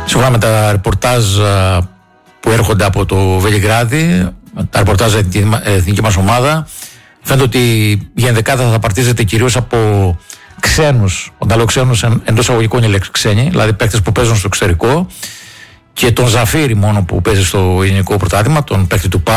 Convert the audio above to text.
σύμφωνα με τα ρεπορτάζ που έρχονται από το Βελιγράδι, τα ρεπορτάζ εθνική μας ομάδα, φαίνεται ότι η ενδεκάδα θα παρτίζεται κυρίως από ξένους. Όταν λέω ξένους, εντός εισαγωγικών είναι λέξη ξένοι, δηλαδή παίκτες που παίζουν στο εξωτερικό, και τον Ζαφύρι μόνο που παίζει στο ελληνικό πρωτάθλημα, τον παίκτη του